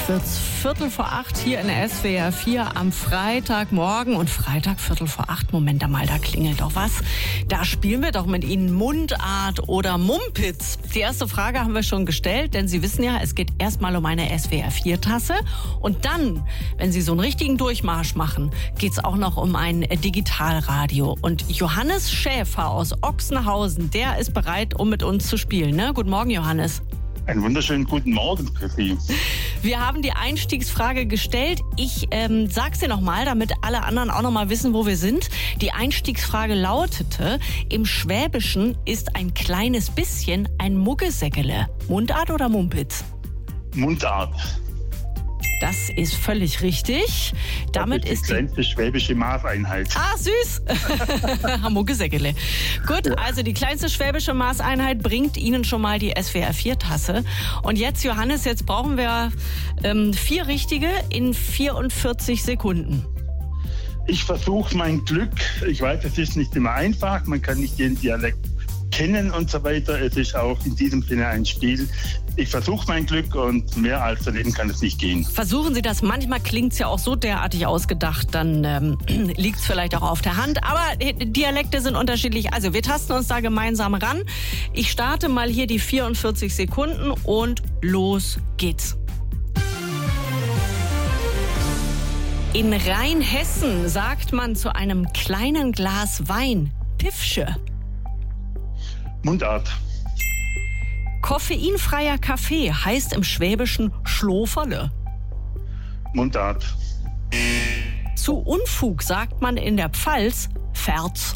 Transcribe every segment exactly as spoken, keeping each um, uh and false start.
wird's Viertel vor acht hier in S W R vier am Freitagmorgen. Und Freitag Viertel vor acht, Moment mal, da klingelt doch was. Da spielen wir doch mit Ihnen Mundart oder Mumpitz. Die erste Frage haben wir schon gestellt, denn Sie wissen ja, es geht erstmal um eine S W R vier Tasse. Und dann, wenn Sie so einen richtigen Durchmarsch machen, geht's auch noch um ein Digitalradio. Und Johannes Schäfer aus Ochsenhausen, der ist bereit, um mit uns zu spielen. Ne? Guten Morgen, Johannes. Einen wunderschönen guten Morgen, Chrissy. Wir haben die Einstiegsfrage gestellt. Ich ähm, sag's dir nochmal, damit alle anderen auch nochmal wissen, wo wir sind. Die Einstiegsfrage lautete, im Schwäbischen ist ein kleines bisschen ein Muggesäckele. Mundart oder Mumpitz? Mundart. Das ist völlig richtig. Damit das ist die ist die kleinste schwäbische Maßeinheit. Ah, süß. Muggesäckele. Gut, Ja. also die kleinste schwäbische Maßeinheit bringt Ihnen schon mal die S W R vier Tasse. Und jetzt, Johannes, jetzt brauchen wir ähm, vier richtige in vierundvierzig Sekunden. Ich versuche mein Glück. Ich weiß, es ist nicht immer einfach. Man kann nicht jeden Dialekt kennen und so weiter. Es ist auch in diesem Sinne ein Spiel. Ich versuche mein Glück und mehr als daneben kann es nicht gehen. Versuchen Sie das. Manchmal klingt es ja auch so derartig ausgedacht, dann ähm, liegt es vielleicht auch auf der Hand. Aber Dialekte sind unterschiedlich. Also wir tasten uns da gemeinsam ran. Ich starte mal hier die vierundvierzig Sekunden und los geht's. In Rheinhessen sagt man zu einem kleinen Glas Wein Piffsche. Mundart. Koffeinfreier Kaffee heißt im Schwäbischen Schloferle. Mundart. Zu Unfug sagt man in der Pfalz Ferz.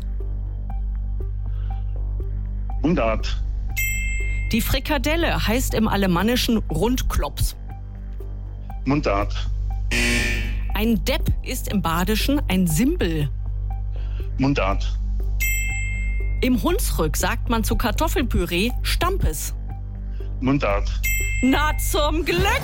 Mundart. Die Frikadelle heißt im Alemannischen Rundklops. Mundart. Ein Depp ist im Badischen ein Simbel. Mundart. Im Hunsrück sagt man zu Kartoffelpüree Stampes. Mundart. Na, zum Glück!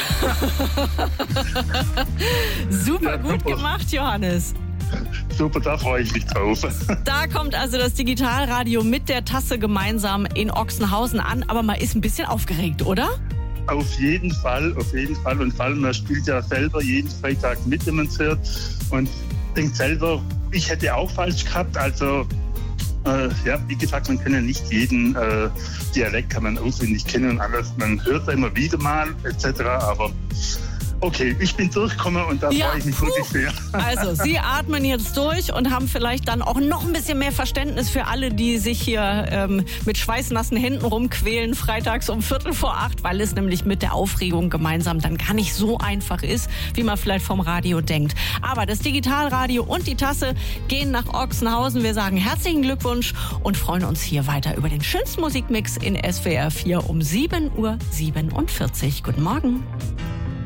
Super gut gemacht, Johannes. Super, da freue ich mich drauf. Da kommt also das Digitalradio mit der Tasse gemeinsam in Ochsenhausen an. Aber man ist ein bisschen aufgeregt, oder? Auf jeden Fall, auf jeden Fall. Und vor allem, man spielt ja selber jeden Freitag mit, wenn man es hört. Und denkt selber, ich hätte auch falsch gehabt. Also, äh, ja, wie gesagt, man kann ja nicht jeden äh, Dialekt kann man auswendig kennen und alles. Man hört immer wieder mal, et cetera. Aber okay, ich bin durchgekommen und da Ja, freue ich mich puh. wirklich sehr. Also, Sie atmen jetzt durch und haben vielleicht dann auch noch ein bisschen mehr Verständnis für alle, die sich hier ähm, mit schweißnassen Händen rumquälen, freitags um Viertel vor acht, weil es nämlich mit der Aufregung gemeinsam dann gar nicht so einfach ist, wie man vielleicht vom Radio denkt. Aber das Digitalradio und die Tasse gehen nach Ochsenhausen. Wir sagen herzlichen Glückwunsch und freuen uns hier weiter über den schönsten Musikmix in S W R vier um sieben Uhr siebenundvierzig. Guten Morgen.